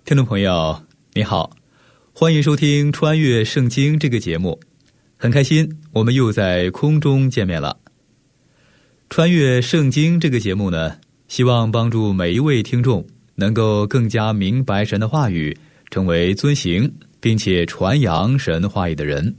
听众朋友你好，欢迎收听穿越圣经这个节目，很开心我们又在空中见面了。穿越圣经这个节目呢，希望帮助每一位听众能够更加明白神的话语，成为遵行并且传扬神话语的人。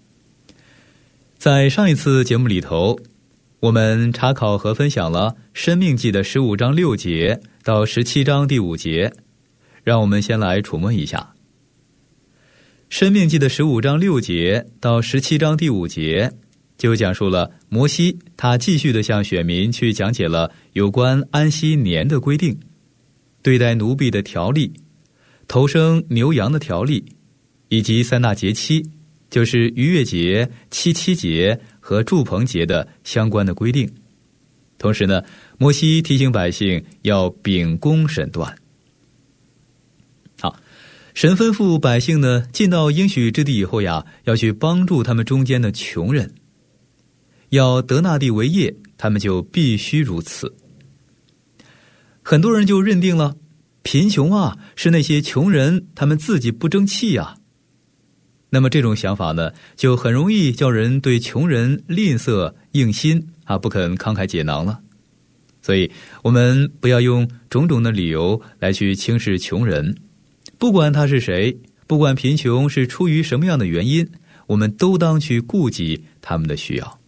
在上一次节目里头，我们查考和分享了申命记的15章6节到17章第5节，让我们先来触摸一下。申命记的15章6节到17章第5节就讲述了摩西他继续的向选民去讲解了有关安息年的规定，对待奴婢的条例，头生牛羊的条例，以及三大节期，就是逾越节、七七节和住棚节的相关的规定。同时呢，摩西提醒百姓要秉公审断。好，神吩咐百姓呢，进到应许之地以后呀，要去帮助他们中间的穷人，要得那地为业，他们就必须如此。很多人就认定了贫穷啊，是那些穷人他们自己不争气啊。那么这种想法呢，就很容易叫人对穷人吝啬硬心啊，不肯慷慨解囊了。所以我们不要用种种的理由来去轻视穷人，不管他是谁，不管贫穷是出于什么样的原因，我们都当去顾及他们的需要。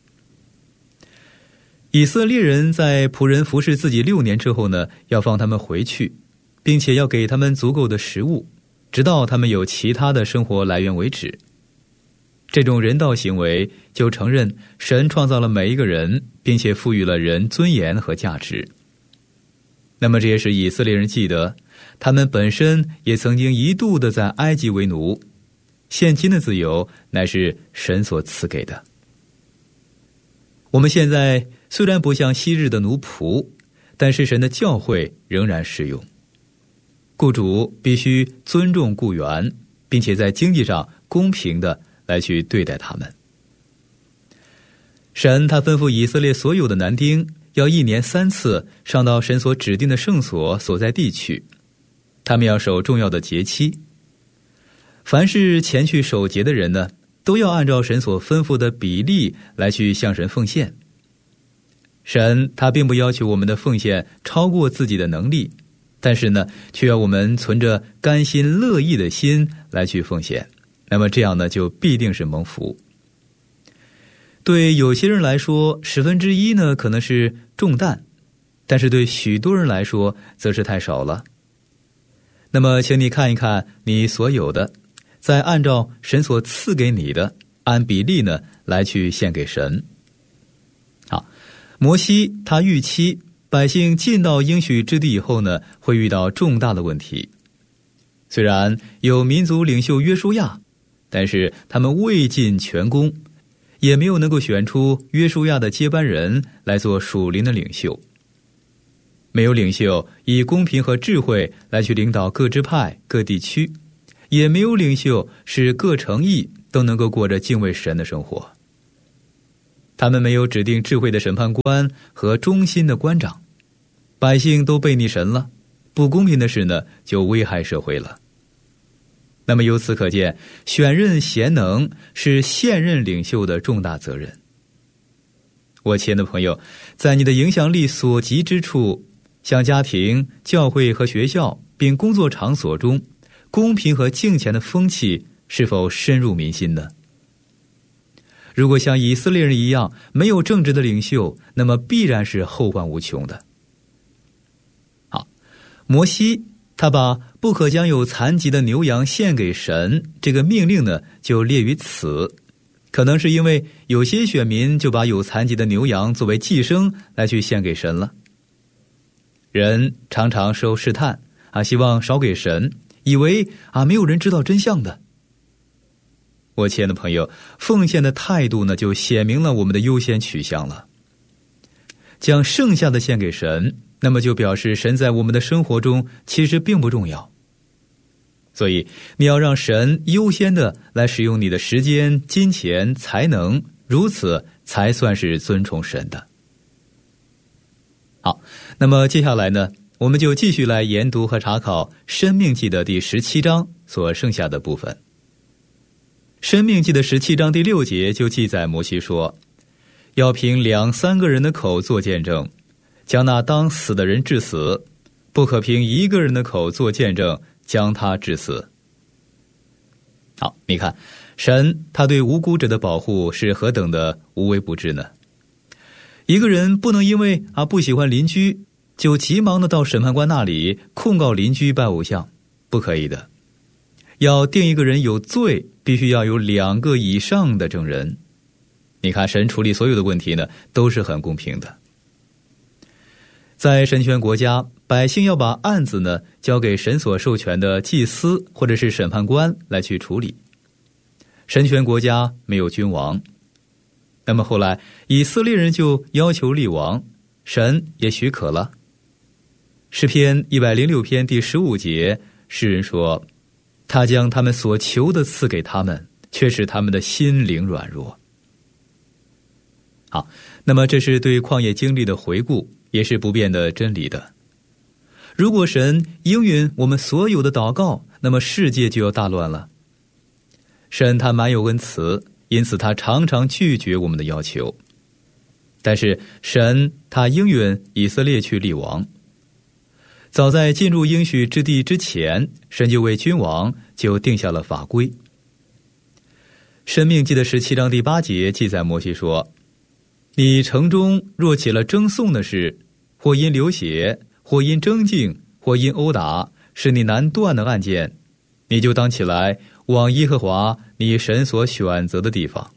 以色列人在仆人服侍自己6年之后呢，要放他们回去，并且要给他们足够的食物，直到他们有其他的生活来源为止。这种人道行为就承认神创造了每一个人，并且赋予了人尊严和价值。那么这也使以色列人记得，他们本身也曾经一度的在埃及为奴，现今的自由乃是神所赐给的。我们现在虽然不像昔日的奴仆，但是神的教诲仍然适用。雇主必须尊重雇员，并且在经济上公平的来去对待他们。神他吩咐以色列所有的男丁要1年3次上到神所指定的圣所所在地去，他们要守重要的节期。凡是前去守节的人呢，都要按照神所吩咐的比例来去向神奉献。神他并不要求我们的奉献超过自己的能力，但是呢，却要我们存着甘心乐意的心来去奉献。那么这样呢，就必定是蒙福。对有些人来说，1/10呢可能是重担，但是对许多人来说则是太少了。那么请你看一看你所有的，再按照神所赐给你的，按比例呢来去献给神。好，摩西他预期百姓进到应许之地以后呢，会遇到重大的问题。虽然有民族领袖约书亚，但是他们未尽全功，也没有能够选出约书亚的接班人来做属灵的领袖。没有领袖以公平和智慧来去领导各支派各地区，也没有领袖使各城邑都能够过着敬畏神的生活。他们没有指定智慧的审判官和忠心的官长，百姓都背逆神了，不公平的事呢就危害社会了。那么由此可见，选任贤能是现任领袖的重大责任。我亲爱的朋友，在你的影响力所及之处，像家庭、教会和学校并工作场所中，公平和敬虔的风气是否深入民心呢？如果像以色列人一样没有正直的领袖，那么必然是后患无穷的。好，摩西他把不可将有残疾的牛羊献给神这个命令呢，就列于此。可能是因为有些选民就把有残疾的牛羊作为祭牲来去献给神了。人常常受试探啊，希望少给神，以为啊没有人知道真相的。我亲爱的朋友，奉献的态度呢，就显明了我们的优先取向了。将剩下的献给神，那么就表示神在我们的生活中其实并不重要。所以你要让神优先的来使用你的时间、金钱、才能，如此才算是尊崇神的。好，那么接下来呢， 我们就继续来研读和查考《申命记》的第17章所剩下的部分。《申命记》的17章第6节就记载摩西说，要凭2、3个人的口做见证，将那当死的人治死，不可凭1个人的口做见证，将他治死。好，你看神他对无辜者的保护是何等的无微不至呢？一个人不能因为不喜欢邻居，就急忙的到审判官那里控告邻居拜偶像，不可以的。要定一个人有罪，必须要有2个以上的证人。你看神处理所有的问题呢，都是很公平的。在神权国家，百姓要把案子呢交给神所授权的祭司或者是审判官来去处理。神权国家没有君王，那么后来以色列人就要求立王，神也许可了。诗篇106篇第15节，诗人说，他将他们所求的赐给他们，却使他们的心灵软弱。好，那么这是对旷野经历的回顾，也是不变的真理的。如果神应允我们所有的祷告，那么世界就要大乱了。神他满有恩慈，因此他常常拒绝我们的要求。但是神他应允以色列去立王。早在进入应许之地之前，神就为君王就定下了法规。申命记的17章第8节记载摩西说，你城中若起了争讼的事，或因流血，或因争竞，或因殴打，是你难断的案件，你就当起来往耶和华你神所选择的地方。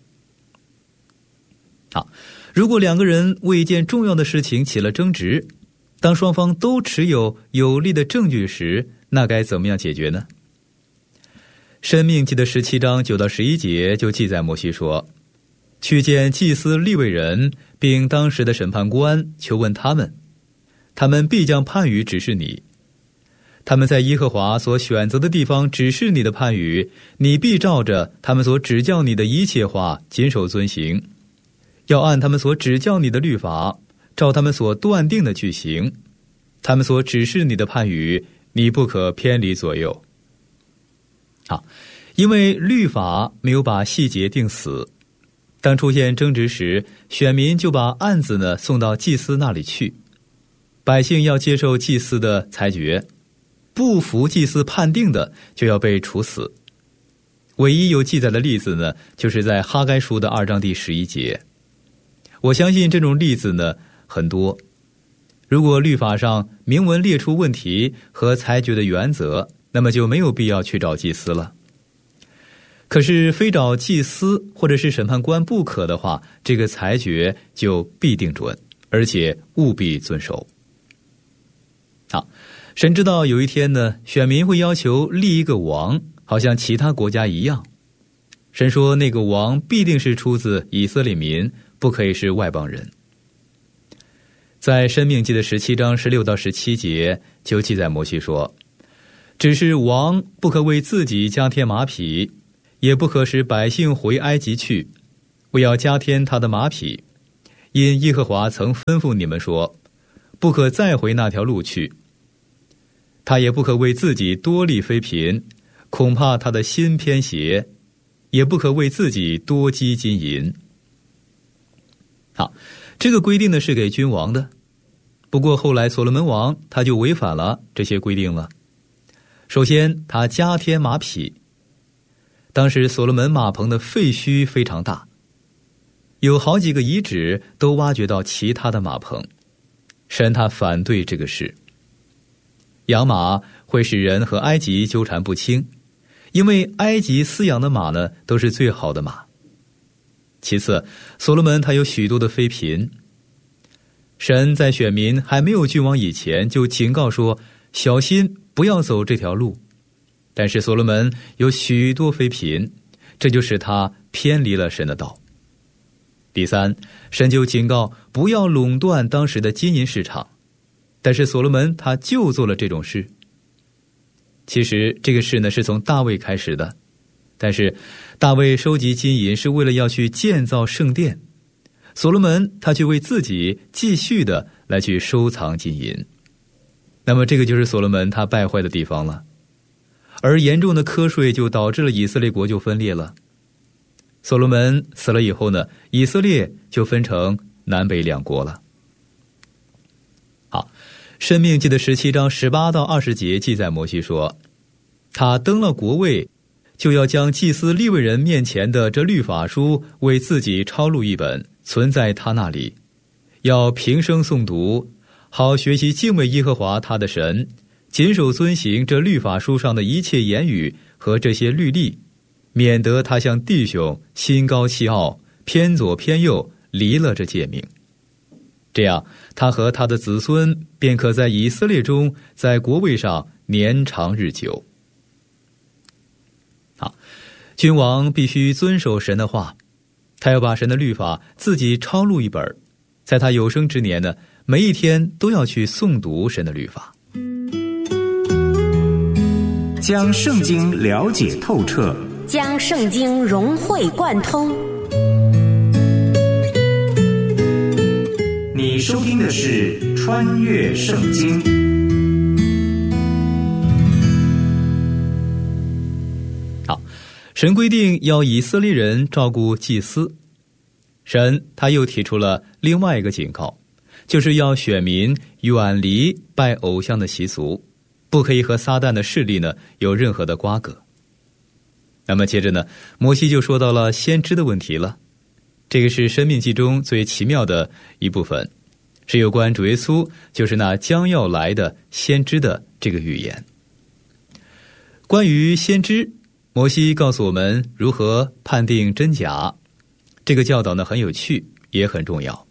好，如果2个人为一件重要的事情起了争执，当双方都持有有力的证据时，那该怎么样解决呢？申命记的17章9到11节就记载摩西说，去见祭司利未人，并当时的审判官，求问他们，他们必将判语指示你。他们在耶和华所选择的地方指示你的判语，你必照着他们所指教你的一切话谨守遵行，要按他们所指教你的律法，照他们所断定的去行。他们所指示你的判语，你不可偏离左右。好，因为律法没有把细节定死，当出现争执时，选民就把案子呢送到祭司那里去，百姓要接受祭司的裁决，不服祭司判定的就要被处死。唯一有记载的例子呢，就是在哈该书的2章第11节。我相信这种例子呢很多。如果律法上明文列出问题和裁决的原则，那么就没有必要去找祭司了。可是非找祭司或者是审判官不可的话，这个裁决就必定准，而且务必遵守。好，神知道有一天呢，选民会要求立一个王，好像其他国家一样。神说那个王必定是出自以色列民，不可以是外邦人。在申命记的17章16到17节就记载摩西说，只是王不可为自己加添马匹，也不可使百姓回埃及去，不要加添他的马匹，因耶和华曾吩咐你们说，不可再回那条路去。他也不可为自己多立妃嫔，恐怕他的心偏邪，也不可为自己多积金银。好，这个规定呢是给君王的，不过后来所罗门王他就违反了这些规定了。首先他加添马匹，当时所罗门马棚的废墟非常大，有好几个遗址都挖掘到其他的马棚，神他反对这个事。养马会使人和埃及纠缠不清，因为埃及饲养的马呢都是最好的马。其次，所罗门他有许多的妃嫔。神在选民还没有君王以前就警告说，小心不要走这条路。但是所罗门有许多妃嫔，这就使他偏离了神的道。第三，神就警告不要垄断当时的金银市场，但是所罗门他就做了这种事。其实这个事呢是从大卫开始的，但是大卫收集金银是为了要去建造圣殿，所罗门他却为自己继续的来去收藏金银。 那么这个就是所罗门他败坏的地方了。而严重的瞌睡就导致了以色列国就分裂了。所罗门死了以后呢，以色列就分成南北两国了。好，申命记的17章18到20节记载，摩西说，他登了国位，就要将祭司利未人面前的这律法书为自己抄录一本，存在他那里，要平生诵读，好学习敬畏耶和华他的神，谨守遵行这律法书上的一切言语和这些律例，免得他向弟兄心高气傲，偏左偏右，离了这诫命。这样他和他的子孙便可在以色列中，在国位上年长日久。好，君王必须遵守神的话，他要把神的律法自己抄录一本，在他有生之年呢，每一天都要去诵读神的律法， 将圣经了解透彻， 将圣经融会贯通。 你收听的是《穿越圣经》。 好，神规定要以色列人照顾祭司，神他又提出了另外一个警告，就是要选民远离拜偶像的习俗，不可以和撒旦的势力呢有任何的瓜葛。那么接着呢，摩西就说到了先知的问题了。这个是申命记中最奇妙的一部分，是有关主耶稣，就是那将要来的先知的这个预言。关于先知，摩西告诉我们如何判定真假，这个教导呢很有趣，也很重要。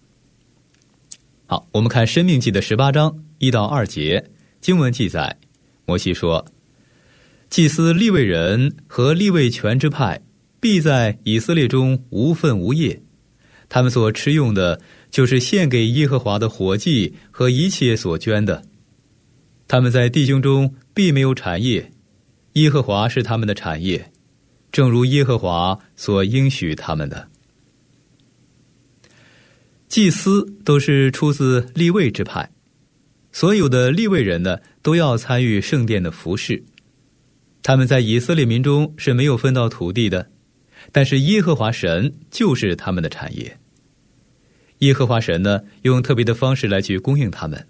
好，我们看申命记的18章1到2节，经文记载，摩西说，祭司利未人和利未全支派必在以色列中无分无业，他们所吃用的就是献给耶和华的火祭和一切所捐的。他们在弟兄中必没有产业，耶和华是他们的产业，正如耶和华所应许他们的。祭司都是出自利未支派，所有的利未人呢都要参与圣殿的服事。他们在以色列民中是没有分到土地的，但是耶和华神就是他们的产业。耶和华神呢用特别的方式来去供应他们。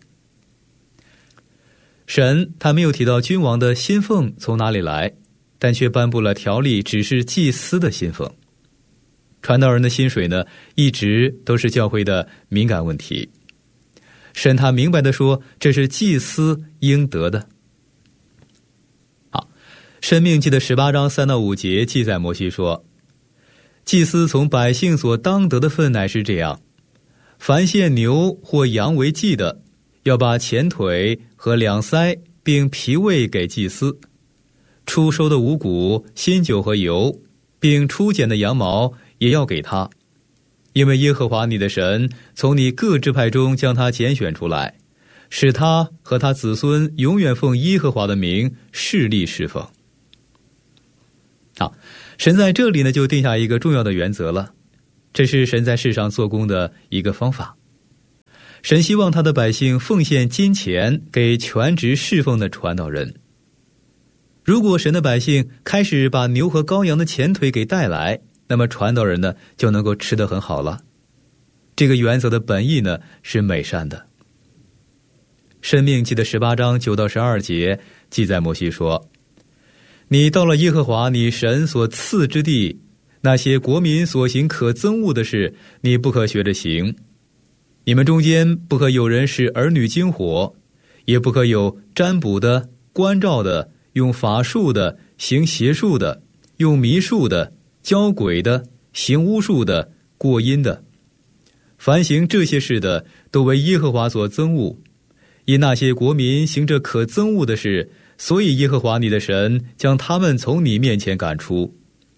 神他没有提到君王的薪俸从哪里来，但却颁布了条例，只是祭司的薪俸。传道人的薪水呢一直都是教会的敏感问题。神他明白地说，这是祭司应得的。好，申命记的18章3到5节记载，摩西说，祭司从百姓所当得的分乃是这样，凡献牛或羊为祭的，要把前腿和两腮并脾胃给祭司，初收的五谷、新酒和油，并初剪的羊毛也要给他，因为耶和华你的神从你各支派中将他拣选出来，使他和他子孙永远奉耶和华的名侍立侍奉。好，神在这里呢就定下一个重要的原则了，这是神在世上做工的一个方法。神希望他的百姓奉献金钱给全职侍奉的传道人。如果神的百姓开始把牛和羔羊的前腿给带来，那么传道人呢就能够吃得很好了。这个原则的本意呢是美善的。申命记的18章9到12节记载，摩西说，你到了耶和华你神所赐之地，那些国民所行可憎恶的事，你不可学着行。你们中间不可有人使儿女经火，也不可有占卜的、关照的、用法术的、行邪术的、用迷术的、教鬼的、行巫术的、过阴的。凡行这些事的，都为耶和华所憎恶。因那些国民行着可憎恶的事，所以耶和华你的神将他们从你面前赶出。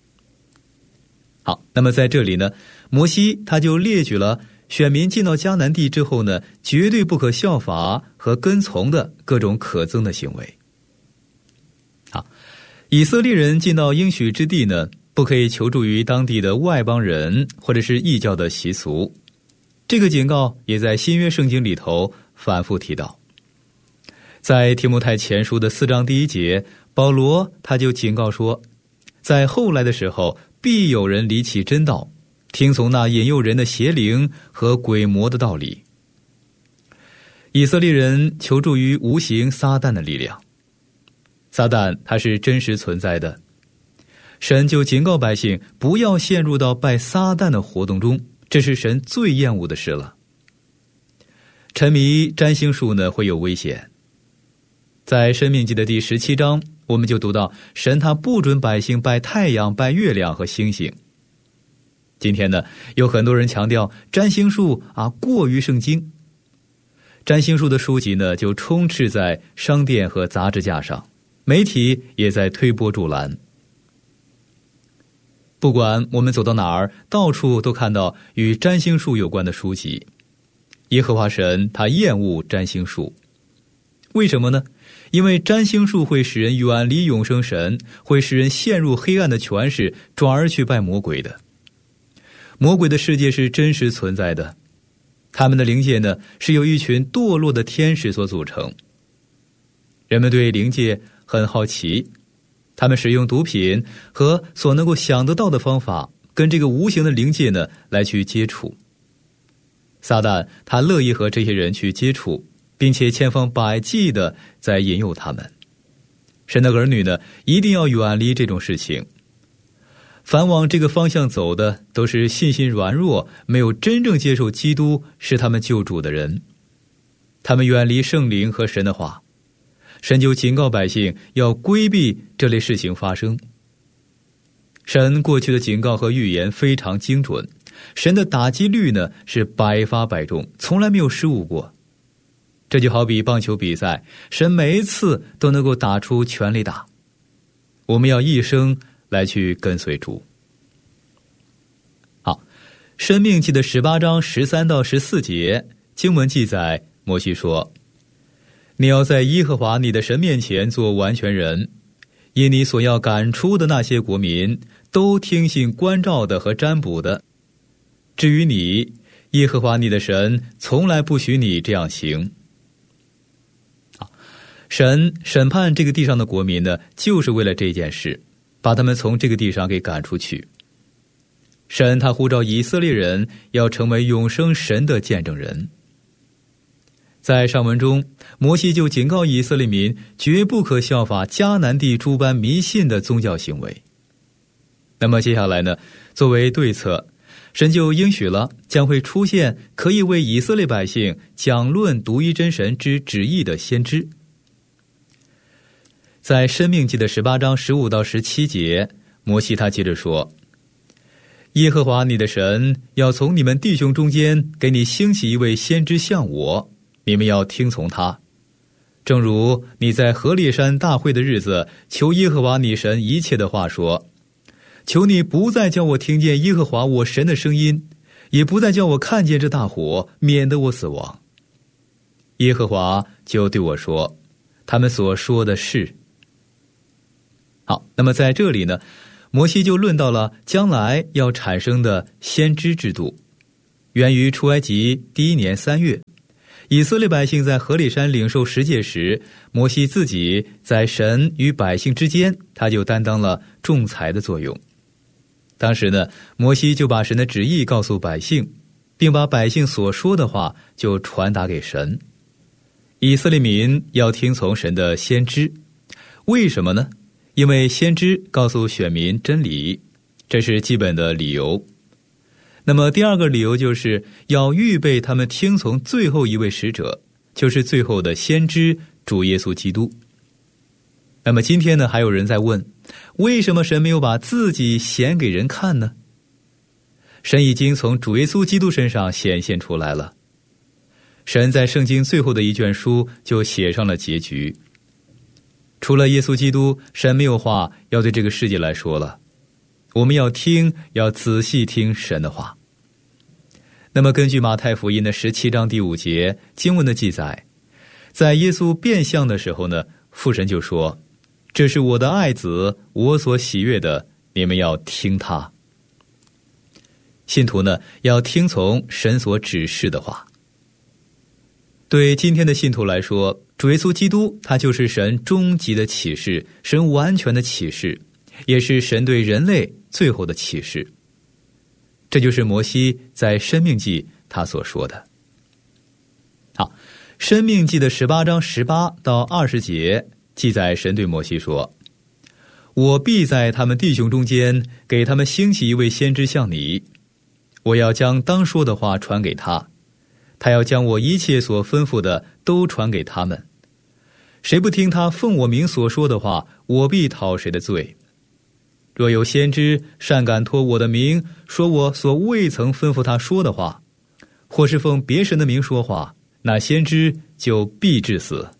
好，那么在这里呢，摩西他就列举了选民进到迦南地之后呢，绝对不可效法和跟从的各种可憎的行为。好，以色列人进到应许之地呢，不可以求助于当地的外邦人或者是异教的习俗。这个警告也在新约圣经里头反复提到。 在提摩太前书的4章第1节，保罗他就警告说，在后来的时候，必有人离弃真道，听从那引诱人的邪灵和鬼魔的道理。以色列人求助于无形撒旦的力量，撒旦他是真实存在的，神就警告百姓不要陷入到拜撒旦的活动中，这是神最厌恶的事了。沉迷占星术呢，会有危险。在申命记的第17章，我们就读到神他不准百姓拜太阳、拜月亮和星星。今天呢，有很多人强调占星术过于圣经，占星术的书籍呢就充斥在商店和杂志架上，媒体也在推波助澜。不管我们走到哪儿，到处都看到与占星术有关的书籍。耶和华神他厌恶占星术，为什么呢？因为占星术会使人远离永生神，会使人陷入黑暗的权势，转而去拜魔鬼的。魔鬼的世界是真实存在的，他们的灵界呢，是由一群堕落的天使所组成。人们对灵界很好奇，他们使用毒品和所能够想得到的方法，跟这个无形的灵界呢来去接触。撒旦他乐意和这些人去接触，并且千方百计的在引诱他们。神的儿女呢，一定要远离这种事情。凡往这个方向走的，都是信心软弱，没有真正接受基督是他们救主的人。他们远离圣灵和神的话，神就警告百姓要规避这类事情发生。神过去的警告和预言非常精准，神的打击率呢是100发100中，从来没有失误过。这就好比棒球比赛，神每一次都能够打出全垒打。我们要一生来去跟随主。好，申命记的18章13到14节经文记载，摩西说，你要在耶和华你的神面前做完全人，因你所要赶出的那些国民都听信关照的和占卜的。至于你，耶和华你的神从来不许你这样行。神审判这个地上的国民呢，就是为了这件事，把他们从这个地上给赶出去。神他呼召以色列人要成为永生神的见证人。在上文中，摩西就警告以色列民绝不可效法迦南地诸般迷信的宗教行为。那么接下来呢，作为对策，神就应许了将会出现可以为以色列百姓讲论独一真神之旨意的先知。在申命记的18章15到17节，摩西他接着说，耶和华你的神要从你们弟兄中间给你兴起一位先知像我，你们要听从他。正如你在何烈山大会的日子求耶和华你神一切的话说，求你不再叫我听见耶和华我神的声音，也不再叫我看见这大火，免得我死亡。耶和华就对我说，他们所说的是。好，那么在这里呢，摩西就论到了将来要产生的先知制度，源于出埃及第1年3月，以色列百姓在何烈山领受十诫时，摩西自己在神与百姓之间，他就担当了仲裁的作用。当时呢，摩西就把神的旨意告诉百姓，并把百姓所说的话就传达给神。以色列民要听从神的先知，为什么呢？因为先知告诉选民真理，这是基本的理由。那么第二个理由就是要预备他们听从最后一位使者，就是最后的先知主耶稣基督。那么今天呢，还有人在问，为什么神没有把自己显给人看呢？神已经从主耶稣基督身上显现出来了。神在圣经最后的一卷书就写上了结局。除了耶稣基督，神没有话要对这个世界来说了。我们要听，要仔细听神的话。那么根据马太福音的17章第5节经文的记载，在耶稣变相的时候呢，父神就说，这是我的爱子，我所喜悦的，你们要听他。信徒呢，要听从神所指示的话。 对今天的信徒来说，主耶稣基督他就是神终极的启示，神完全的启示，也是神对人类最后的启示。这就是摩西在申命记他所说的。好，申命记的18章18到20节记载，神对摩西说：我必在他们弟兄中间给他们兴起一位先知像你，我要将当说的话传给他，他要将我一切所吩咐的都传给他们。谁不听他奉我名所说的话，我必讨谁的罪。若有先知擅敢托我的名说我所未曾吩咐他说的话，或是奉别神的名说话，那先知就必致死。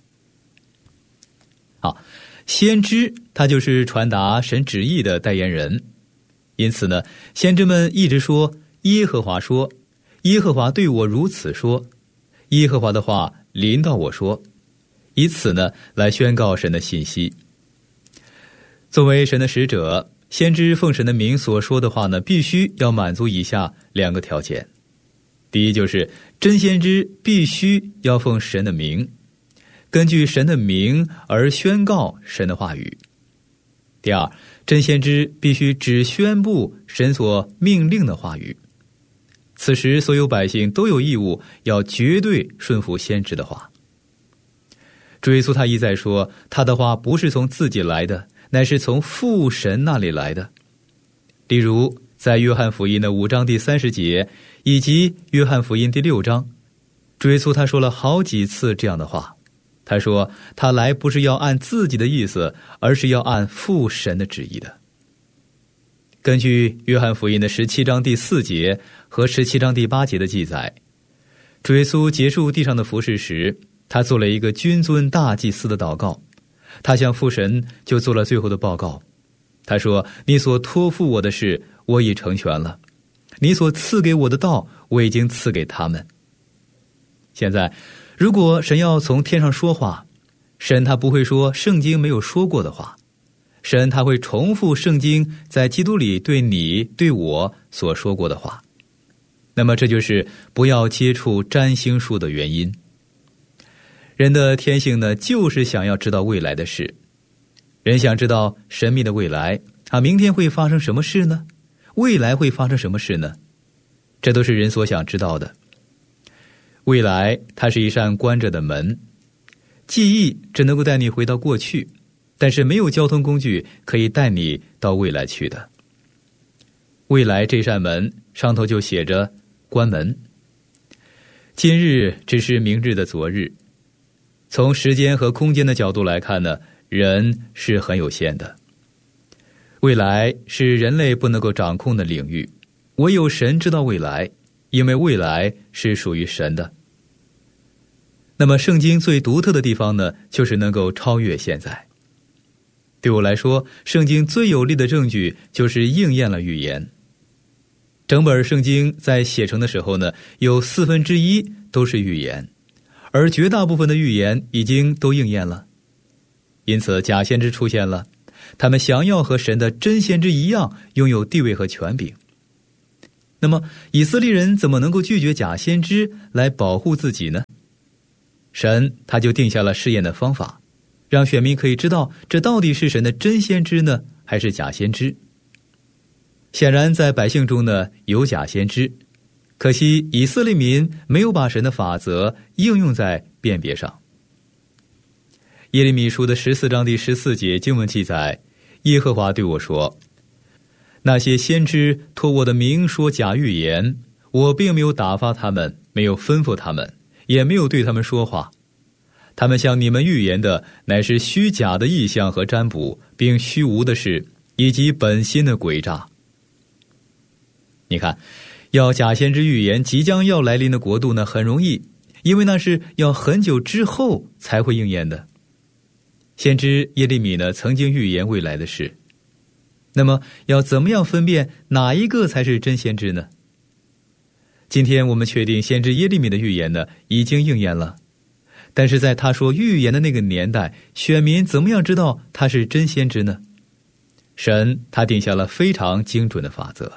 好，先知他就是传达神旨意的代言人，因此呢，先知们一直说耶和华说，耶和华对我如此说，耶和华的话临到我说，以此呢来宣告神的信息。作为神的使者，先知奉神的名所说的话呢，必须要满足以下2个条件。第一，就是真先知必须要奉神的名，根据神的名而宣告神的话语。第二，真先知必须只宣布神所命令的话语。此时所有百姓都有义务要绝对顺服先知的话。主耶稣他一再说，他的话不是从自己来的，乃是从父神那里来的。例如在约翰福音的5章第30节，以及约翰福音第6章，主耶稣他说了好几次这样的话。他说他来不是要按自己的意思，而是要按父神的旨意的。根据约翰福音的17章第4节和17章第8节的记载，主耶稣结束地上的服事时，他做了一个君尊大祭司的祷告，他向父神就做了最后的报告。他说，你所托付我的事我已成全了，你所赐给我的道我已经赐给他们。现在如果神要从天上说话，神他不会说圣经没有说过的话，神他会重复圣经在基督里对你对我所说过的话。那么这就是不要接触占星术的原因。人的天性呢，就是想要知道未来的事。人想知道神秘的未来，明天会发生什么事呢？未来会发生什么事呢？这都是人所想知道的。未来它是一扇关着的门，记忆只能够带你回到过去，但是没有交通工具可以带你到未来去的。未来这扇门上头就写着关门。今日只是明日的昨日。从时间和空间的角度来看呢，人是很有限的。未来是人类不能够掌控的领域，唯有神知道未来，因为未来是属于神的。那么圣经最独特的地方呢，就是能够超越现在。对我来说，圣经最有力的证据就是应验了预言。整本圣经在写成的时候呢，有1/4都是预言，而绝大部分的预言已经都应验了。因此假先知出现了，他们想要和神的真先知一样拥有地位和权柄。那么以色列人怎么能够拒绝假先知来保护自己呢？神他就定下了试验的方法，让选民可以知道这到底是神的真先知呢，还是假先知。显然在百姓中呢，有假先知，可惜以色列民没有把神的法则应用在辨别上。耶利米书的14章第14节经文记载，耶和华对我说，那些先知托我的名说假预言，我并没有打发他们，没有吩咐他们，也没有对他们说话。他们向你们预言的乃是虚假的异象和占卜，并虚无的事，以及本心的诡诈。你看，要假先知预言即将要来临的国度呢，很容易，因为那是要很久之后才会应验的。先知耶利米呢，曾经预言未来的事。那么要怎么样分辨哪一个才是真先知呢？今天我们确定先知耶利米的预言呢，已经应验了。但是在他说预言的那个年代，选民怎么样知道他是真先知呢？神他定下了非常精准的法则。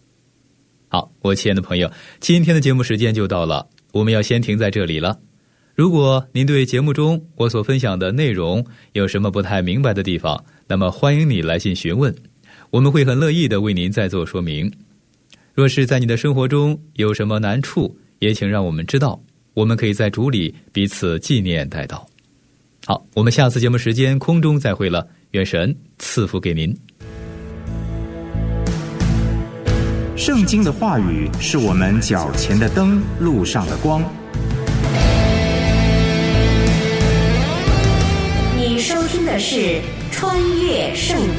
好，我亲爱的朋友，今天的节目时间就到了，我们要先停在这里了。 如果您对节目中我所分享的内容有什么不太明白的地方，那么欢迎你来信询问，我们会很乐意的为您再做说明。若是在你的生活中有什么难处，也请让我们知道，我们可以在主里彼此纪念代祷。好，我们下次节目时间空中再会了，愿神赐福给您。 圣经的话语是我们脚前的灯，路上的光。 你收听的是穿越圣经。